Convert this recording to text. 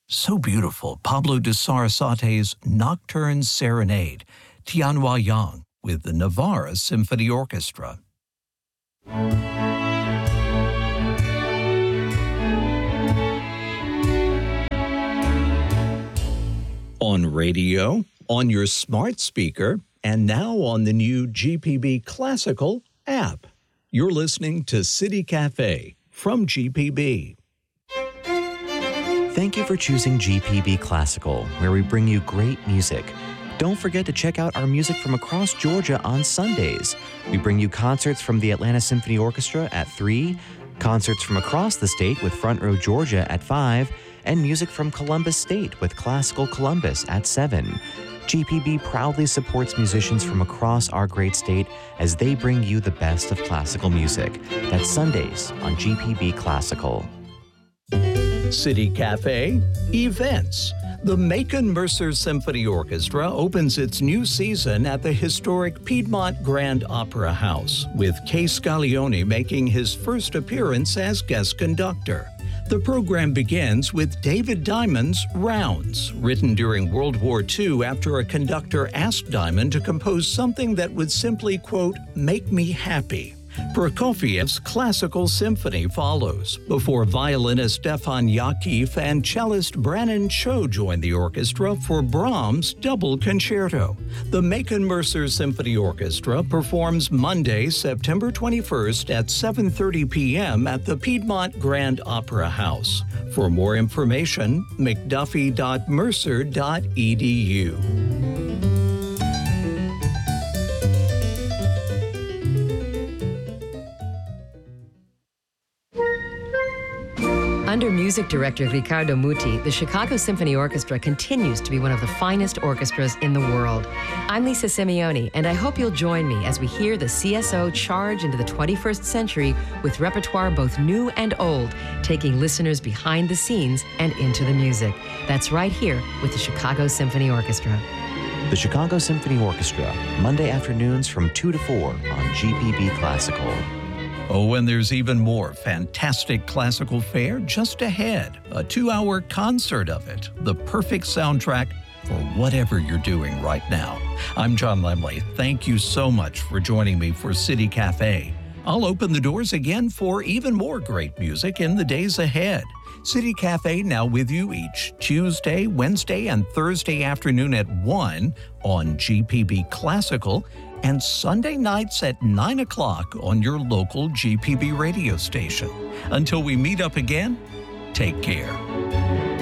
So beautiful. Pablo de Sarasate's Nocturne Serenade, Tianhua Yang with the Navarra Symphony Orchestra. On radio, on your smart speaker, and now on the new GPB Classical app. You're listening to City Cafe from GPB. Thank you for choosing GPB Classical, where we bring you great music. Don't forget to check out our music from across Georgia on Sundays. We bring you concerts from the Atlanta Symphony Orchestra at 3, concerts from across the state with Front Row Georgia at 5, and music from Columbus State with Classical Columbus at 7. GPB proudly supports musicians from across our great state as they bring you the best of classical music. That's Sundays on GPB Classical. City Cafe Events. The Macon Mercer Symphony Orchestra opens its new season at the historic Piedmont Grand Opera House, with Kay Scaglione making his first appearance as guest conductor. The program begins with David Diamond's Rounds, written during World War II after a conductor asked Diamond to compose something that would simply, quote, make me happy. Prokofiev's Classical Symphony follows, before violinist Stefan Yakif and cellist Brannon Cho join the orchestra for Brahms' Double Concerto. The Macon Mercer Symphony Orchestra performs Monday, September 21st at 7:30 p.m. at the Piedmont Grand Opera House. For more information, mcduffie.mercer.edu. Under music director Riccardo Muti, the Chicago Symphony Orchestra continues to be one of the finest orchestras in the world. I'm Lisa Simeone, and I hope you'll join me as we hear the CSO charge into the 21st century with repertoire both new and old, taking listeners behind the scenes and into the music. That's right here with the Chicago Symphony Orchestra. The Chicago Symphony Orchestra, Monday afternoons from 2 to 4 on GPB Classical. Oh, and there's even more fantastic classical fare just ahead. A 2-hour concert of it, the perfect soundtrack for whatever you're doing right now. I'm John Lemley. Thank you so much for joining me for City Cafe. I'll open the doors again for even more great music in the days ahead. City Cafe now with you each Tuesday, Wednesday, and Thursday afternoon at 1 on GPB Classical, and Sunday nights at 9 o'clock on your local GPB radio station. Until we meet up again, take care.